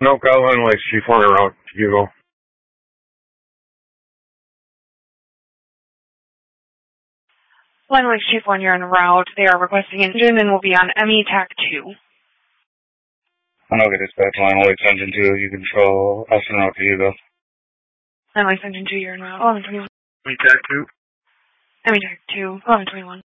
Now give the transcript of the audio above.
No, Calvin Lakes, Chief 1 en route to Hugo. Line Lakes Chief 1, you're en route. They are requesting engine and will be on ME TAC 2. Okay, dispatch, Line Lakes Engine 2, you control us en route to Hugo. Line Lakes Engine 2, you're en route. 1121. ME TAC 2. ME TAC 2, 1121.